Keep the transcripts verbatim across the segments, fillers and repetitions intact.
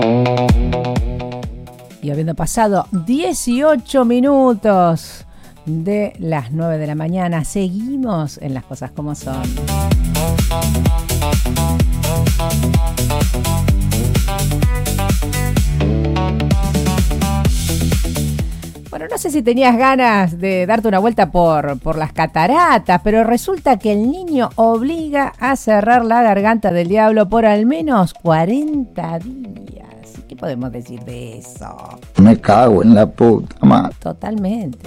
Y habiendo pasado dieciocho minutos de las nueve de la mañana, seguimos en Las Cosas Como Son. Bueno, no sé si tenías ganas de darte una vuelta por, por las cataratas, pero resulta que el niño obliga a cerrar la garganta del diablo por al menos cuarenta días. ¿Qué podemos decir de eso? Me cago en la puta madre. Totalmente.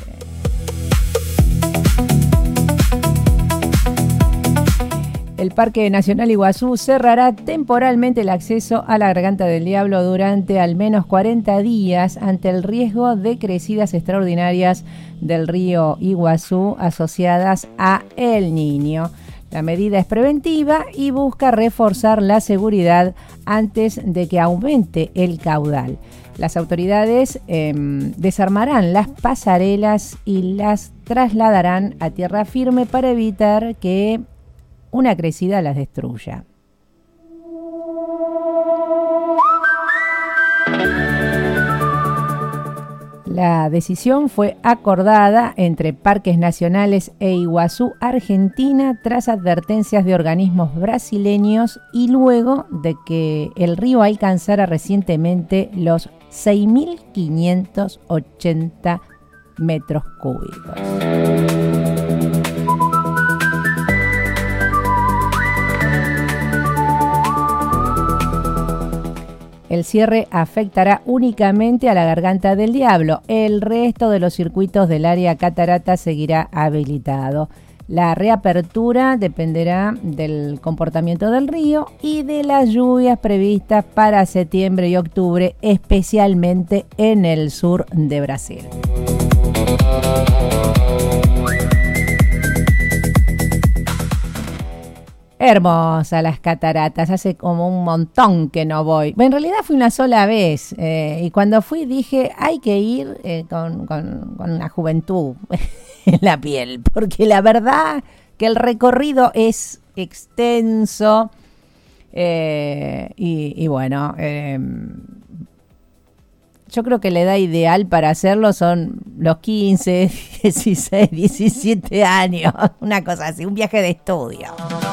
El Parque Nacional Iguazú cerrará temporalmente el acceso a la Garganta del Diablo durante al menos cuarenta días ante el riesgo de crecidas extraordinarias del río Iguazú asociadas a El Niño. La medida es preventiva y busca reforzar la seguridad antes de que aumente el caudal. Las autoridades eh, desarmarán las pasarelas y las trasladarán a tierra firme para evitar que una crecida las destruya. La decisión fue acordada entre Parques Nacionales e Iguazú, Argentina, tras advertencias de organismos brasileños y luego de que el río alcanzara recientemente los seis mil quinientos ochenta metros cúbicos. El cierre afectará únicamente a la Garganta del Diablo. El resto de los circuitos del área catarata seguirá habilitado. La reapertura dependerá del comportamiento del río y de las lluvias previstas para septiembre y octubre, especialmente en el sur de Brasil. Hermosa las cataratas, hace como un montón que no voy. En realidad fui una sola vez eh, y cuando fui dije hay que ir eh, con, con, con la juventud en la piel, porque la verdad que el recorrido es extenso eh, y, y bueno, eh, yo creo que la edad ideal para hacerlo son los quince, dieciséis, diecisiete años, una cosa así, un viaje de estudio.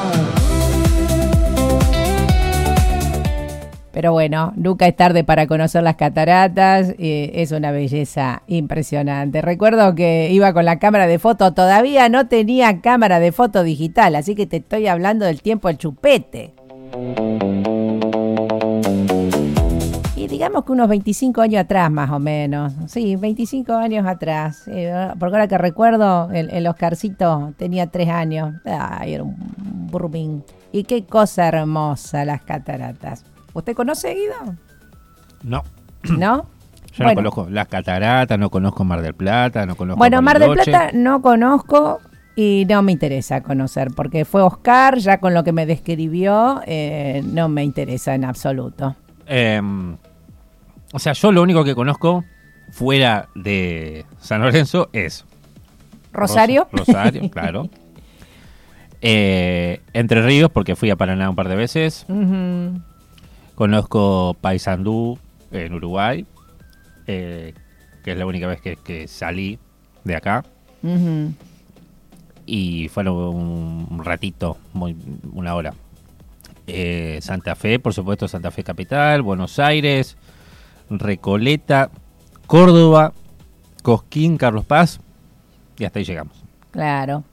Pero bueno, nunca es tarde para conocer las cataratas, eh, es una belleza impresionante. Recuerdo que iba con la cámara de foto, todavía no tenía cámara de foto digital, así que te estoy hablando del tiempo del chupete. Y digamos que unos veinticinco años atrás más o menos, sí, veinticinco años atrás, eh, porque ahora que recuerdo, el, el Oscarcito tenía tres años, ay, era un burmín. Y qué cosa hermosa las cataratas. ¿Usted conoce, Guido? No. ¿No? Yo bueno. no conozco las cataratas, no conozco Mar del Plata, no conozco Bueno, Mar del Bariloche. Plata no conozco y no me interesa conocer, porque fue Oscar, ya con lo que me describió, eh, no me interesa en absoluto. Eh, o sea, yo lo único que conozco fuera de San Lorenzo es... ¿Rosario? Ros- Rosario, claro. Eh, Entre Ríos, porque fui a Paraná un par de veces. Uh-huh. Conozco Paysandú en Uruguay, eh, que es la única vez que, que salí de acá. Uh-huh. Y fueron un, un ratito, muy, una hora. Eh, Santa Fe, por supuesto, Santa Fe Capital, Buenos Aires, Recoleta, Córdoba, Cosquín, Carlos Paz, y hasta ahí llegamos. Claro.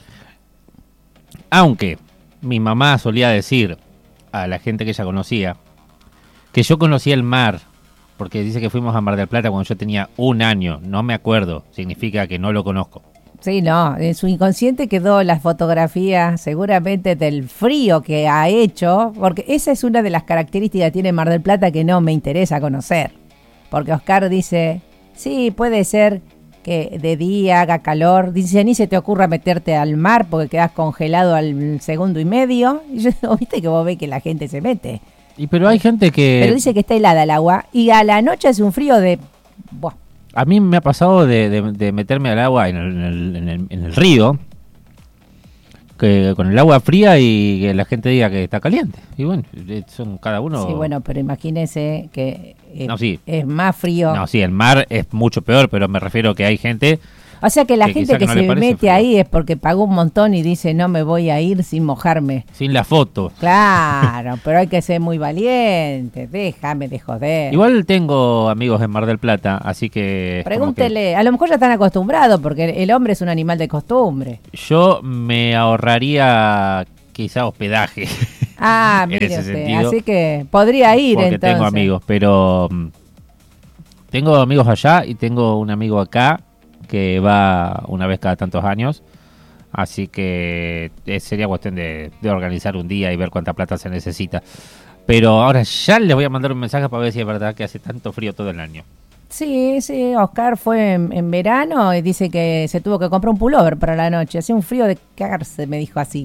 Aunque mi mamá solía decir a la gente que ella conocía que yo conocía el mar, porque dice que fuimos a Mar del Plata cuando yo tenía un año, no me acuerdo, significa que no lo conozco. Sí, no, en su inconsciente quedó las fotografías seguramente del frío que ha hecho, porque esa es una de las características que tiene Mar del Plata que no me interesa conocer. Porque Oscar dice, sí, puede ser que de día haga calor, dice, ni se te ocurra meterte al mar porque quedas congelado al segundo y medio. Y yo digo, viste que vos ves que la gente se mete. Y pero hay gente que... Pero dice que está helada el agua y a la noche es un frío de... Buah. A mí me ha pasado de, de, de meterme al agua en el, en, el, en, el, en el río, que con el agua fría y que la gente diga que está caliente. Y bueno, son cada uno... Sí, bueno, pero imagínese que eh, no, sí. es más frío. No, sí, el mar es mucho peor, pero me refiero que hay gente... O sea que la que gente que, que no se mete frío. ahí es porque pagó un montón y dice no me voy a ir sin mojarme. Sin la foto. Claro, pero hay que ser muy valiente, déjame de joder. Igual tengo amigos en Mar del Plata, así que... Pregúntele, que a lo mejor ya están acostumbrados porque el hombre es un animal de costumbre. yo me ahorraría quizá hospedaje. Ah, en mire ese usted, sentido, así que podría ir porque entonces. tengo amigos, pero mm, tengo amigos allá y tengo un amigo acá que va una vez cada tantos años, así que eh, sería cuestión de, de organizar un día y ver cuánta plata se necesita. Pero ahora ya les voy a mandar un mensaje para ver si es verdad que hace tanto frío todo el año. Sí, sí, Oscar fue en, en verano y dice que se tuvo que comprar un pullover para la noche. Hacía un frío de cagarse, me dijo así.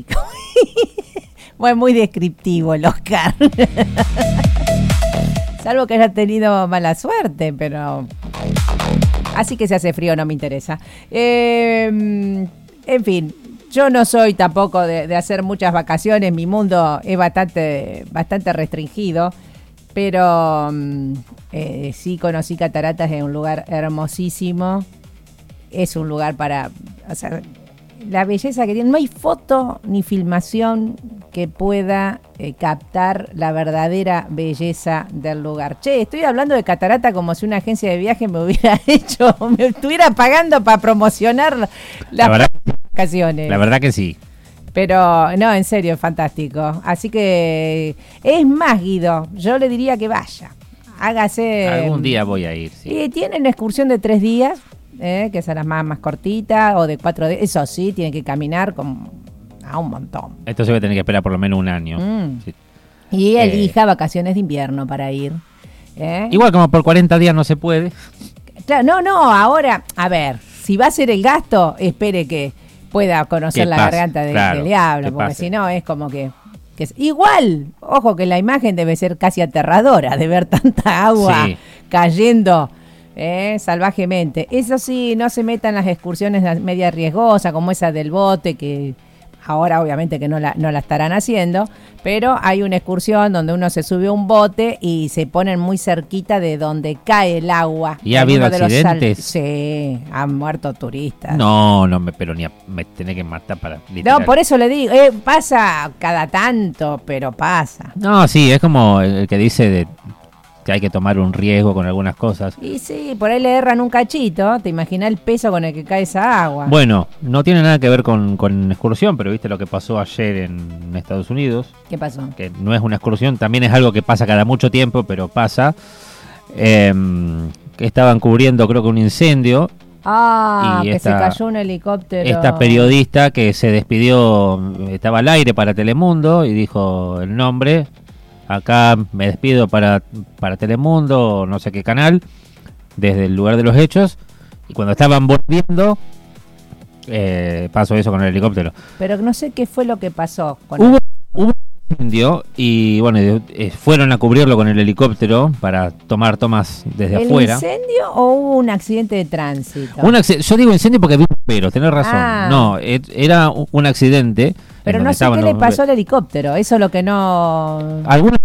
Fue muy descriptivo el Oscar. Salvo que haya tenido mala suerte, pero... Así que si hace frío no me interesa. Eh, en fin, yo no soy tampoco de, de hacer muchas vacaciones. Mi mundo es bastante, bastante restringido. Pero eh, sí conocí Cataratas, en un lugar hermosísimo. Es un lugar para... O sea, la belleza que tiene. No hay foto ni filmación que pueda eh, captar la verdadera belleza del lugar. Che, estoy hablando de Catarata como si una agencia de viaje me hubiera hecho, me estuviera pagando para promocionar las La verdad, vacaciones. la verdad que sí. Pero no, en serio, es fantástico. Así que es más, Guido, yo le diría que vaya. Hágase... Algún día voy a ir, sí. Y tienen excursión de tres días, eh, que son las más, más cortitas, o de cuatro días. Eso sí, tienen que caminar con, a un montón. Esto se va a tener que esperar por lo menos un año. Mm. Sí. Y Eh. elija vacaciones de invierno para ir. ¿eh? Igual como por cuarenta días no se puede. Claro, no, no, ahora, a ver, si va a ser el gasto, espere que pueda conocer Que la pase, garganta de- claro, del diablo, que porque pase. si no es como que, que es igual. Ojo que la imagen debe ser casi aterradora de ver tanta agua Sí. cayendo eh, salvajemente. Eso sí, no se metan las excursiones media riesgosas como esa del bote, que ahora obviamente que no la, no la estarán haciendo, pero hay una excursión donde uno se sube a un bote y se ponen muy cerquita de donde cae el agua. ¿Y ha En habido uno de los sal- accidentes? Sí, han muerto turistas. No, no me, pero ni a, me tenés que matar para... literal. No, por eso le digo, eh, pasa cada tanto, pero pasa. No, sí, es como el, el que dice de que hay que tomar un riesgo con algunas cosas. Y sí, por ahí le erran un cachito, te imaginas el peso con el que cae esa agua. Bueno, no tiene nada que ver con, con excursión, pero viste lo que pasó ayer en Estados Unidos, ¿Qué pasó? que no es una excursión, también es algo que pasa cada mucho tiempo, pero pasa. Eh, que estaban cubriendo creo que un incendio. Ah, Y que esta- se cayó un helicóptero. Esta periodista que se despidió, estaba al aire para Telemundo y dijo el nombre. Acá me despido para, para Telemundo, no sé qué canal, desde el lugar de los hechos. Y cuando estaban volviendo, eh, pasó eso con el helicóptero. Pero no sé qué fue lo que pasó con Hubo, hubo un incendio y bueno, eh, fueron a cubrirlo con el helicóptero para tomar tomas desde ¿El afuera. incendio o hubo un accidente de tránsito? Un acc- yo digo incendio porque vi bomberos, tenés razón. Ah. No, eh, era un un accidente. Pero en no donde sé estaban qué le los- pasó al helicóptero, eso es lo que no... Algunos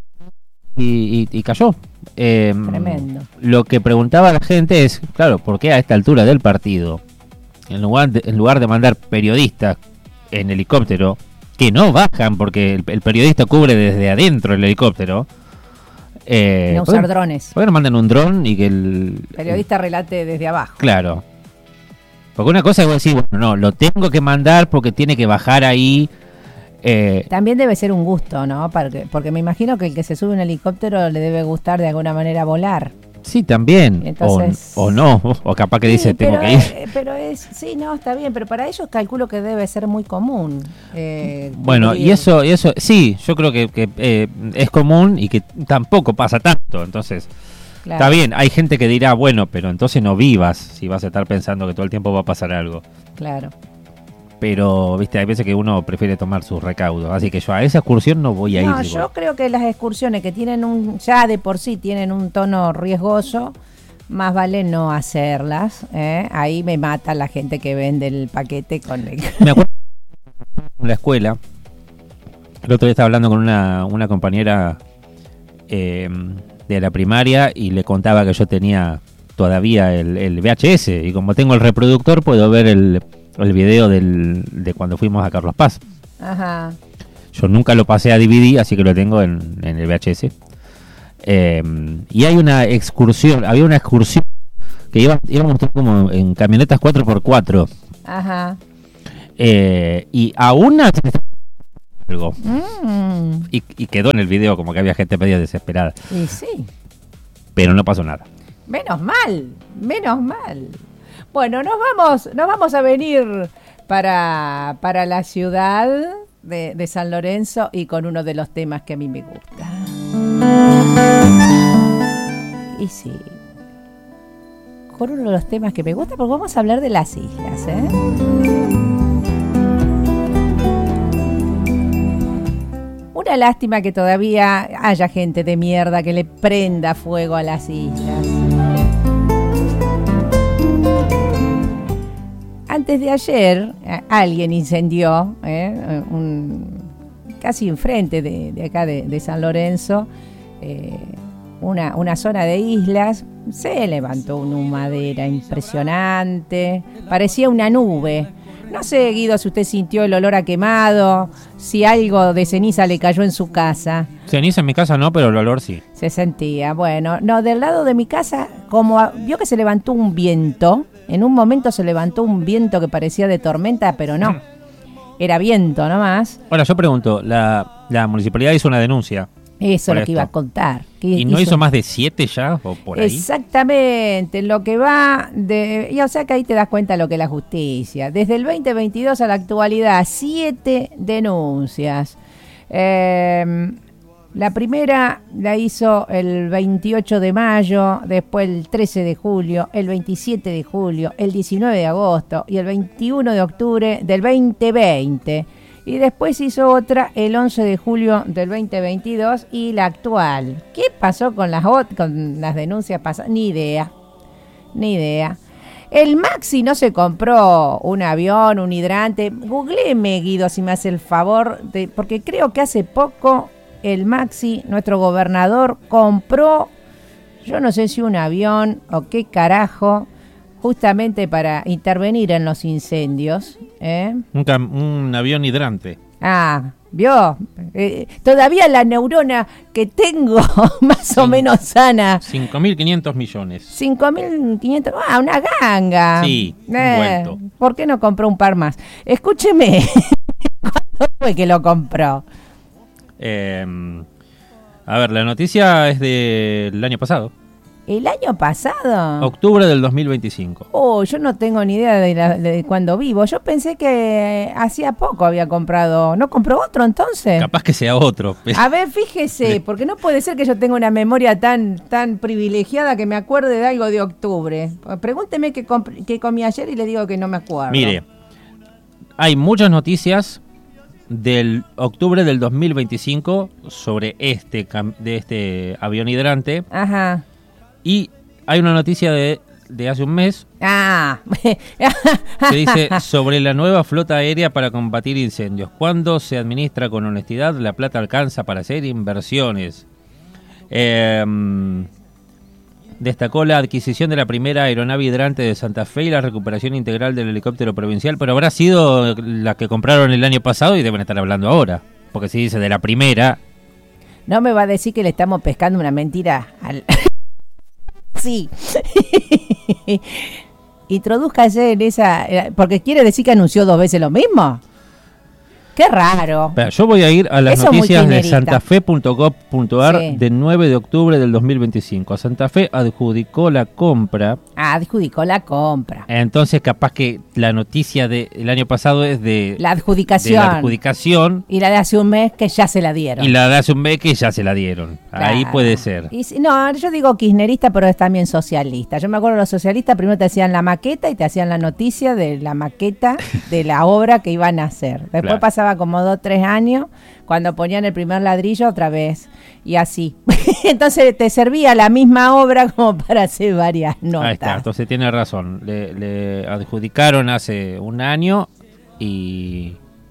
y, y- y cayó. Eh, Tremendo. Lo que preguntaba la gente es, claro, ¿por qué a esta altura del partido, en lugar de, en lugar de mandar periodistas en helicóptero, que no bajan porque el, el periodista cubre desde adentro el helicóptero, eh, no ¿por usar qué- drones. ¿por qué no mandan un dron y que el... Periodista relate desde abajo. Claro. Porque una cosa es vos decir, bueno, no, lo tengo que mandar porque tiene que bajar ahí. Eh, También debe ser un gusto, ¿no? Porque, porque me imagino que el que se sube a un helicóptero le debe gustar de alguna manera volar. sí, también. Entonces- o, o no, o capaz que dice, Sí, tengo pero, que ir. eh, pero es, sí, no, está bien, pero para ellos calculo que debe ser muy común. eh, Bueno, cubrir. y eso, y eso, sí, yo creo que, que, eh, es común y que tampoco pasa tanto. Entonces, Claro. está bien, hay gente que dirá, bueno, pero entonces no vivas si vas a estar pensando que todo el tiempo va a pasar algo. Claro. Pero, viste, hay veces que uno prefiere tomar sus recaudos. Así que yo a esa excursión no voy a No, ir. yo igual. creo que las excursiones que tienen un, ya de por sí tienen un tono riesgoso, más vale no hacerlas. ¿eh? Ahí me mata la gente que vende el paquete con el... Me acuerdo en la escuela. El otro día estaba hablando con una, una compañera eh, de la primaria y le contaba que yo tenía todavía el, el V H S y como tengo el reproductor puedo ver el, el video del, de cuando fuimos a Carlos Paz. Ajá. Yo nunca lo pasé a D V D, así que lo tengo en, en el V H S. Eh, y hay una excursión, había una excursión que iba, íbamos como en camionetas cuatro por cuatro. Ajá. Eh, y a una algo Mm. y, y quedó en el video como que había gente medio desesperada, Y sí. pero no pasó nada. Menos mal, menos mal. Bueno, nos vamos, nos vamos a venir para, para la ciudad de, de San Lorenzo y con uno de los temas que a mí me gusta. Y sí, con uno de los temas que me gusta, porque vamos a hablar de las islas, ¿eh? Una lástima que todavía haya gente de mierda que le prenda fuego a las islas. Antes de ayer, alguien incendió, ¿eh? un, casi enfrente de, de acá de, de San Lorenzo, eh, una, una zona de islas. Se levantó una humadera impresionante, parecía una nube. No sé, Guido, si usted sintió el olor a quemado, si algo de ceniza le cayó en su casa. Ceniza en mi casa no, pero el olor sí. Se sentía, bueno, no, del lado de mi casa, como a, vio que se levantó un viento, en un momento se levantó un viento que parecía de tormenta, pero no, era viento nomás. Ahora yo pregunto, la, la municipalidad hizo una denuncia. Eso es lo esto. que iba a contar. Que ¿Y no hizo, hizo más de siete ya o por ahí? Exactamente, lo que va de... Y o sea que ahí te das cuenta lo que es la justicia. Desde el veinte veintidós a la actualidad, siete denuncias. Eh, la primera la hizo el veintiocho de mayo, después el trece de julio, el veintisiete de julio, el diecinueve de agosto y el veintiuno de octubre del veinte veinte. Y después hizo otra el once de julio del veinte veintidós y la actual. ¿Qué pasó con las, con las denuncias pasadas? Ni idea, ni idea. El Maxi no se compró un avión, un hidrante. Googleeme, Guido, si me hace el favor, de, porque creo que hace poco el Maxi, nuestro gobernador, compró, yo no sé si un avión o qué carajo, justamente para intervenir en los incendios. ¿eh? Un, cam- un avión hidrante. Ah, ¿vio? Eh, todavía la neurona que tengo más o menos sana. cinco mil quinientos millones. cinco mil quinientos, ah, una ganga. Sí, un eh, vuelto. ¿Por qué no compró un par más? Escúcheme, ¿cuándo fue que lo compró? Eh, a ver, la noticia es del año pasado. ¿El año pasado? Octubre del dos mil veinticinco. Oh, yo no tengo ni idea de, la, de cuándo vivo. Yo pensé que hacía poco había comprado. ¿No compró otro entonces? Capaz que sea otro. A ver, fíjese, porque no puede ser que yo tenga una memoria tan tan privilegiada que me acuerde de algo de octubre. Pregúnteme qué, comp- qué comí ayer y le digo que no me acuerdo. Mire, hay muchas noticias del octubre del dos mil veinticinco sobre este cam- de este avión hidrante. Ajá. Y hay una noticia de, de hace un mes Ah. que dice sobre la nueva flota aérea para combatir incendios. Cuando se administra con honestidad, la plata alcanza para hacer inversiones. Eh, destacó la adquisición de la primera aeronave hidrante de Santa Fe y la recuperación integral del helicóptero provincial, pero habrá sido la que compraron el año pasado y deben estar hablando ahora. Porque si dice de la primera... No me va a decir que le estamos pescando una mentira al... Sí. Introdúzcase en esa... Porque quiere decir que anunció dos veces lo mismo. Qué raro. Pero yo voy a ir a las Eso muy noticias de kirchnerista. santafe punto gov punto ar Sí. del nueve de octubre del dos mil veinticinco. Santa Fe adjudicó la compra. Ah, adjudicó la compra. Entonces capaz que la noticia del año pasado es de La de adjudicación. la adjudicación Y la de hace un mes que ya se la dieron. y la de hace un mes que ya se la dieron. Ahí Claro. puede ser. Y si- no, yo digo kirchnerista, pero es también socialista. Yo me acuerdo los socialistas primero te hacían la maqueta y te hacían la noticia de la maqueta de la obra que iban a hacer. Después Claro. pasaba como dos, tres años, cuando ponían el primer ladrillo otra vez. Y así. Entonces te servía la misma obra como para hacer varias notas. Ahí está, entonces tiene razón. Le, le adjudicaron hace un año y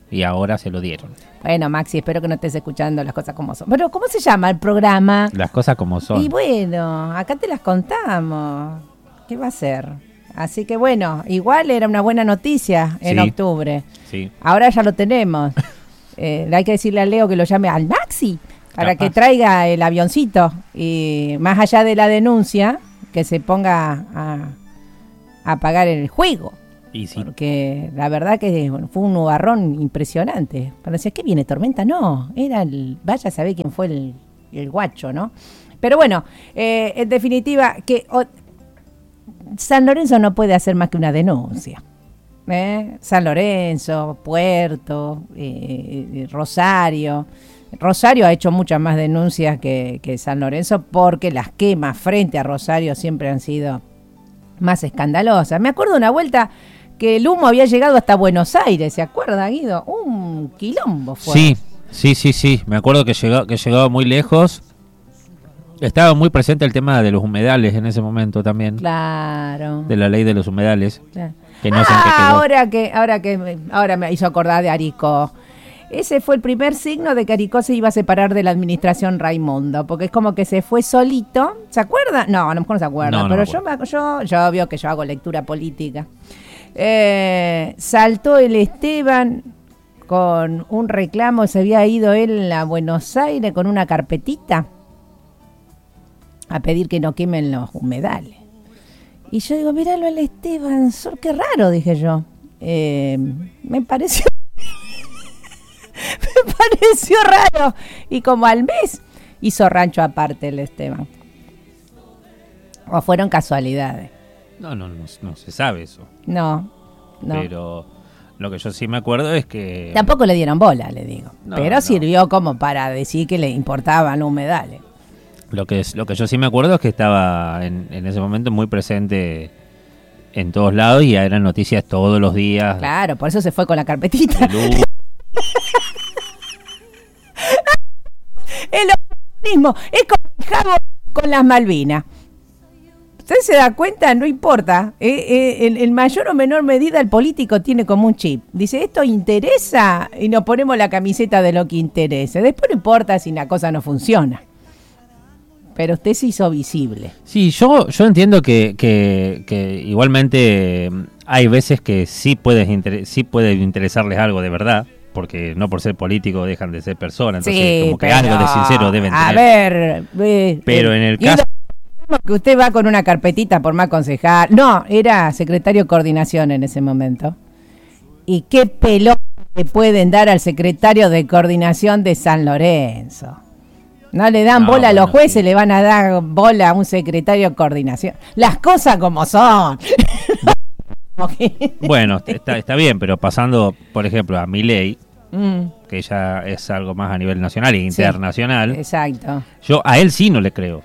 y ahora se lo dieron. Bueno, Maxi, espero que no estés escuchando Las Cosas Como Son. Pero, ¿cómo se llama el programa? Las cosas como son. Y bueno, acá te las contamos. ¿Qué va a ser? Así que bueno, igual era una buena noticia en Sí. octubre. Sí. Ahora ya lo tenemos. Eh, hay que decirle a Leo que lo llame al Maxi para Capaz. que traiga el avioncito. Y más allá de la denuncia, que se ponga a, a pagar el juego. Y sí. Porque la verdad que bueno, fue un nubarrón impresionante. Parecía que viene tormenta, no, era el, vaya a saber quién fue el, el guacho, ¿no? Pero bueno, eh, en definitiva, que o, San Lorenzo no puede hacer más que una denuncia. ¿eh? San Lorenzo, Puerto, eh, Rosario. Rosario ha hecho muchas más denuncias que, que San Lorenzo porque las quemas frente a Rosario siempre han sido más escandalosas. Me acuerdo una vuelta que el humo había llegado hasta Buenos Aires, ¿se acuerda, Guido? Un quilombo fue. Sí, sí, sí, sí. Me acuerdo que llegó, que llegaba muy lejos. Estaba muy presente el tema de los humedales en ese momento también. Claro. De la ley de los humedales. Claro. Que no sé en ah, qué quedó. ahora que, ahora que, me- ahora me hizo acordar de Arico. Ese fue el primer signo de que Arico se iba a separar de la administración Raimundo, porque es como que se fue solito. ¿Se acuerda? No, a lo mejor no se acuerda, No, no pero me yo, acuerdo. me, yo, yo veo que yo hago lectura política. Eh, saltó el Esteban con un reclamo, se había ido él a Buenos Aires con una carpetita a pedir que no quemen los humedales. Y yo digo, míralo al Esteban, Sol, qué raro, dije yo. Eh, me pareció me pareció raro. Y como al mes hizo rancho aparte el Esteban. O fueron casualidades. No, no, no, no se sabe eso. No, no. Pero lo que yo sí me acuerdo es que... Tampoco le dieron bola, le digo. No, Pero no. sirvió como para decir que le importaban los humedales. Lo que, es, lo que yo sí me acuerdo es que estaba en, en ese momento muy presente en todos lados y eran noticias todos los días. Claro, por eso se fue con la carpetita. de luz. El oportunismo es como el Jabo con las Malvinas. ¿Usted se da cuenta? No importa. Eh, eh, en, en mayor o menor medida el político tiene como un chip. Dice, esto interesa y nos ponemos la camiseta de lo que interese. Después no importa si la cosa no funciona. Pero usted se hizo visible. Sí, yo, yo entiendo que, que, que igualmente eh, hay veces que sí, puedes inter- sí puede interesarles algo de verdad, porque no por ser político dejan de ser personas, entonces Sí, como que pero, algo de sincero deben tener. A ver. eh, Pero eh, en el Guido, caso... que usted va con una carpetita por más concejal. No, era secretario de coordinación en ese momento. ¿Y qué pelota le pueden dar al secretario de coordinación de San Lorenzo? No le dan No, bola a los bueno, jueces, sí. le van a dar bola a un secretario de coordinación. Las cosas como son. Como que- Bueno, está, está bien, pero pasando, por ejemplo, a Milei, Mm, que ya es algo más a nivel nacional e Sí. internacional, exacto. yo a él sí no le creo.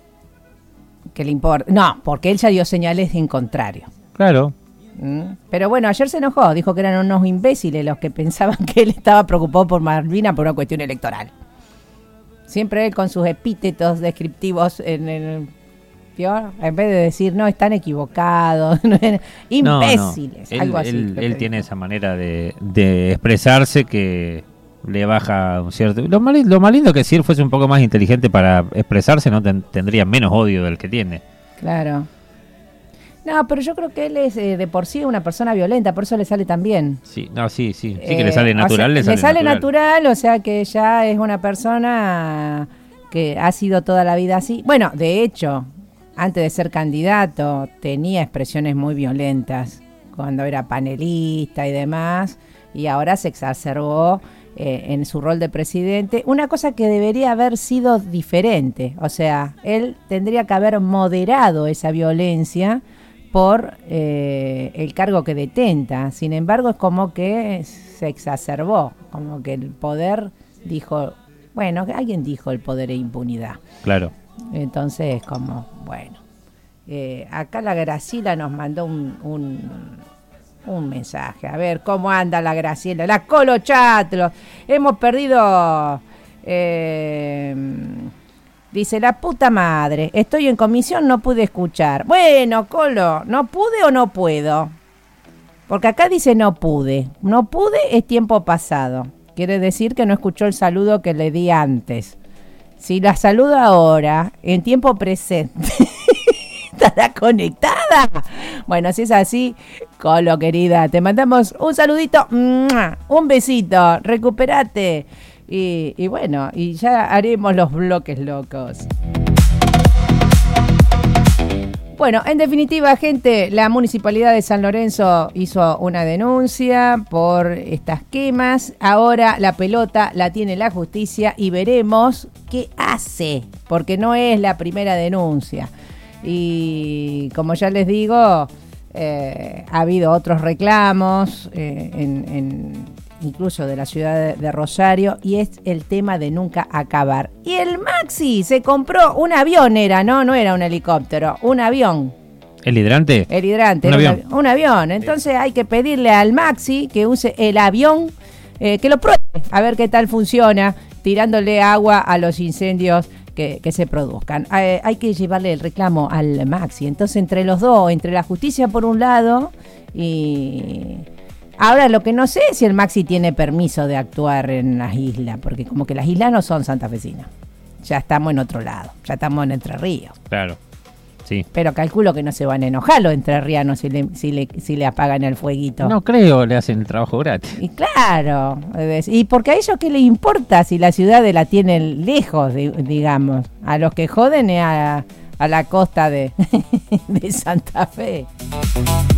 Que le importa. No, porque él ya dio señales en contrario. Claro. Mm. Pero bueno, ayer se enojó, dijo que eran unos imbéciles los que pensaban que él estaba preocupado por Malvinas por una cuestión electoral. Siempre él con sus epítetos descriptivos en el... ¿vio? En vez de decir, no, están equivocados, no, imbéciles, No, no. algo Él, así. él- lo él que tiene dijo. esa manera de, de expresarse que le baja un cierto... Lo más, lo más lindo que si él fuese un poco más inteligente para expresarse, no ten- tendría menos odio del que tiene. Claro. No, pero yo creo que él es eh, de por sí una persona violenta, por eso le sale tan bien. Sí, no, sí, sí. Sí que Eh, le sale o natural, sea, le sale, natural, o sea que ya es una persona que ha sido toda la vida así. Bueno, de hecho, antes de ser candidato tenía expresiones muy violentas cuando era panelista y demás, y ahora se exacerbó eh, en su rol de presidente, una cosa que debería haber sido diferente. O sea, él tendría que haber moderado esa violencia por eh, el cargo que detenta. Sin embargo, es como que se exacerbó, como que el poder dijo, bueno, alguien dijo el poder e impunidad. Claro. Entonces, como, bueno, eh, acá la Graciela nos mandó un, un, un mensaje. A ver, ¿cómo anda la Graciela? La Colo Chatlo. Hemos perdido... Eh, dice, la puta madre, estoy en comisión, no pude escuchar. Bueno, Colo, ¿no pude o no puedo? Porque acá dice no pude. No pude es tiempo pasado. Quiere decir que no escuchó el saludo que le di antes. Si la saludo ahora, en tiempo presente, ¿estará conectada? Bueno, si es así, Colo, querida, te mandamos un saludito, un besito, recupérate. Y, y bueno, y ya haremos los bloques locos. Bueno, en definitiva, gente, la Municipalidad de San Lorenzo hizo una denuncia por estas quemas. Ahora la pelota la tiene la justicia y veremos qué hace, porque no es la primera denuncia. Y como ya les digo, eh, ha habido otros reclamos, eh, en, en, incluso de la ciudad de, de Rosario, y es el tema de nunca acabar. Y el Maxi se compró un avión, era, ¿no? No era un helicóptero, un avión. ¿El hidrante? El hidrante, un avión. Un, un avión. Entonces hay que pedirle al Maxi que use el avión, eh, que lo pruebe, a ver qué tal funciona, tirándole agua a los incendios que, que se produzcan. Eh, hay que llevarle el reclamo al Maxi. Entonces, entre los dos, entre la justicia por un lado y... Ahora, lo que no sé es si el Maxi tiene permiso de actuar en las islas, porque como que las islas no son santafesinas. Ya estamos en otro lado, ya estamos en Entre Ríos. Claro, sí. Pero calculo que no se van a enojar los entrerrianos si le, si le, si le apagan el fueguito. No creo, le hacen el trabajo gratis. Y claro, y porque a ellos qué les importa si la ciudad la tienen lejos, digamos. A los que joden es a, a la costa de, de Santa Fe.